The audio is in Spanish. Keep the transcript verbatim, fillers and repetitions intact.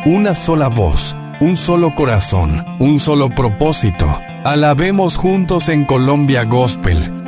una sola voz, un solo corazón, un solo propósito. Alabemos juntos en Colombia Gospel.